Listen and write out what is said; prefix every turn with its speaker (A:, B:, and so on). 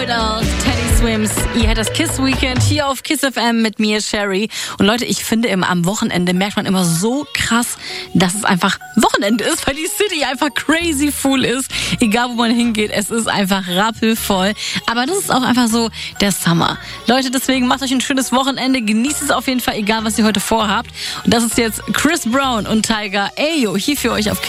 A: Teddy Swims, ihr hört das Kiss Weekend hier auf Kiss FM mit mir, Sherry. Und Leute, ich finde am Wochenende merkt man immer so krass, dass es einfach Wochenende ist, weil die City einfach crazy full ist. Egal wo man hingeht, es ist einfach rappelvoll. Aber das ist auch einfach so der Summer. Leute, deswegen macht euch ein schönes Wochenende, genießt es auf jeden Fall, egal was ihr heute vorhabt. Und das ist jetzt Chris Brown und Tyga Ayo hier für euch auf Kiss.